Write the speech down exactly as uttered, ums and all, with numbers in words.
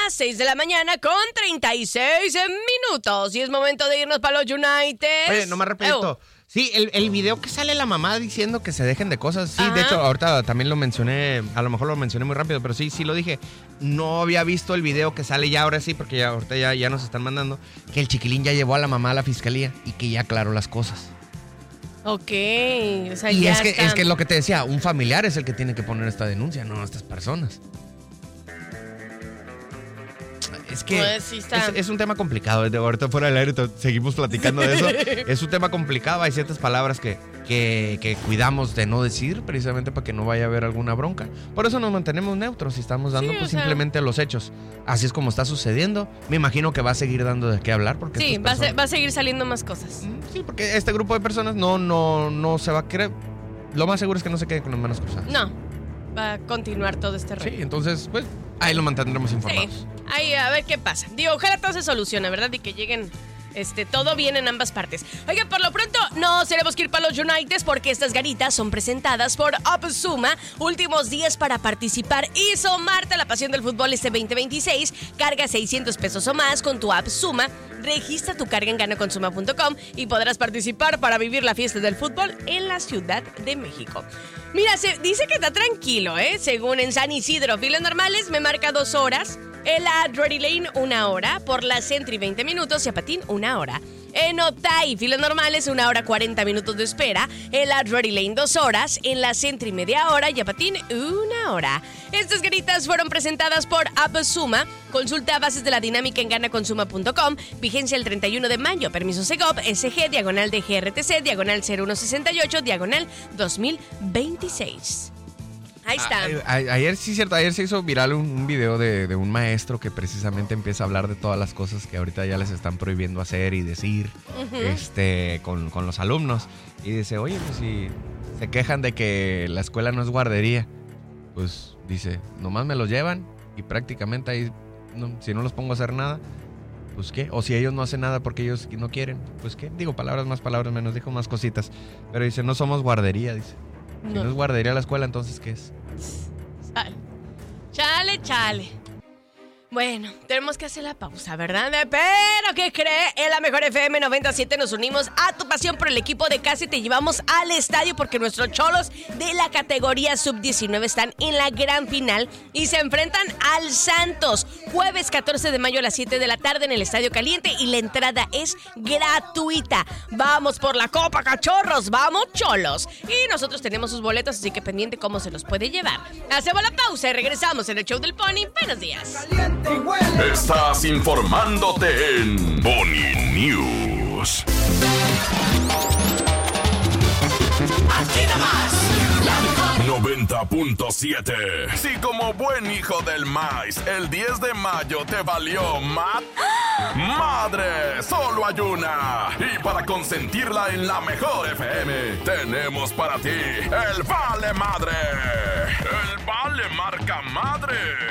seis de la mañana con treinta y seis minutos. Y es momento de irnos para los United. Oye, no me repito. Oh. Sí, el, el video que sale la mamá diciendo que se dejen de cosas. Sí, Ajá. de hecho, ahorita también lo mencioné. A lo mejor lo mencioné muy rápido, pero sí, sí lo dije. No había visto el video que sale ya ahora sí, porque ya ahorita ya, ya nos están mandando. Que el chiquilín ya llevó a la mamá a la fiscalía y que ya aclaró las cosas. Ok, o sea, y ya es que, está. es que lo que te decía, un familiar es el que tiene que poner esta denuncia, no estas personas. Es que pues sí está. es, es un tema complicado. De ahorita fuera del aire seguimos platicando de eso. Es un tema complicado. Hay ciertas palabras que, que, que cuidamos de no decir, precisamente para que no vaya a haber alguna bronca. Por eso nos mantenemos neutros y estamos dando sí, pues simplemente sea... los hechos. Así es como está sucediendo. Me imagino que va a seguir dando de qué hablar. Porque sí, va, personas... a, va a seguir saliendo más cosas. Sí, porque este grupo de personas no, no, no se va a querer. Lo más seguro es que no se quede con las manos cruzadas. No, va a continuar todo este rollo. Sí, entonces, pues, ahí lo mantendremos informados. Sí. Ahí, a ver qué pasa. Digo, ojalá todo se solucione, ¿verdad? Y que lleguen este, todo bien en ambas partes. Oigan, por lo pronto, no tenemos que ir para los United porque estas ganitas son presentadas por Upsuma. Últimos días para participar y sumarte a la pasión del fútbol este veinte veintiséis. Carga seiscientos pesos o más con tu app Suma. Registra tu carga en gana con suma punto com y podrás participar para vivir la fiesta del fútbol en la Ciudad de México. Mira, se dice que está tranquilo, ¿eh? Según en San Isidro, filas normales me marca dos horas. En la Drury Lane, una hora. Por la Sentry, veinte minutos. Y a Patín, una hora. En Otay, filas normales, una hora cuarenta minutos de espera. En la Drury Lane, dos horas. En la Sentry, media hora. Y a Patín, una hora. Estas ganitas fueron presentadas por Upsuma. Consulta bases de la dinámica en gana con suma punto com. Vigencia el treinta y uno de mayo. Permiso Segov, S G, diagonal de G R T C, diagonal cero uno sesenta y ocho, diagonal dos mil veintiséis. Ahí está. A, a, ayer sí, cierto, ayer se hizo viral un, un video de, de un maestro que precisamente empieza a hablar de todas las cosas que ahorita ya les están prohibiendo hacer y decir uh-huh. este, con, con los alumnos. Y dice, oye, pues si se quejan de que la escuela no es guardería, pues dice, nomás me los llevan y prácticamente ahí, no, si no los pongo a hacer nada, pues qué. O si ellos no hacen nada porque ellos no quieren, pues qué. Digo, palabras más, palabras menos, dijo más cositas. Pero dice, no somos guardería, dice. Si no. no es guardería la escuela, entonces ¿qué es? Chale, chale, chale. Bueno, tenemos que hacer la pausa, ¿verdad? Pero, ¿qué cree? En la Mejor F M noventa y siete nos unimos a tu pasión por el equipo de casa y te llevamos al estadio porque nuestros cholos de la categoría sub diecinueve están en la gran final y se enfrentan al Santos. Jueves catorce de mayo a las siete de la tarde en el Estadio Caliente y la entrada es gratuita. Vamos por la Copa, cachorros, vamos, cholos. Y nosotros tenemos sus boletos, así que pendiente cómo se los puede llevar. Hacemos la pausa y regresamos en el Show del Pony. Buenos días. Estás informándote en Pony News. Aquí nomás, noventa punto siete. Si como buen hijo del maíz, el diez de mayo te valió mat... ¡Madre! Solo hay una. Y para consentirla en la Mejor F M, tenemos para ti el Vale Madre. El Vale marca Madre.